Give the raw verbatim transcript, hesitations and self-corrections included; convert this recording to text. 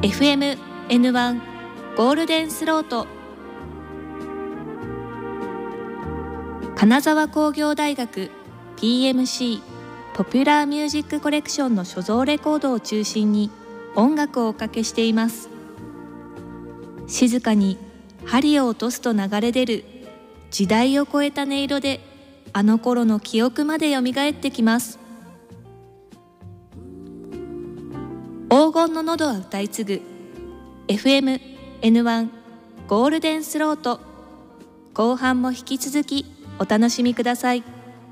エフエムエヌワン ゴールデンスロート、金沢工業大学 ピーエムシー ポピュラーミュージックコレクションの所蔵レコードを中心に音楽をおかけしています。静かに針を落とすと流れ出る時代を超えた音色で、あの頃の記憶までよみがえってきます。黄金の喉は歌い継ぐ エフエムエヌワン ゴールデンスロート、後半も引き続きお楽しみください。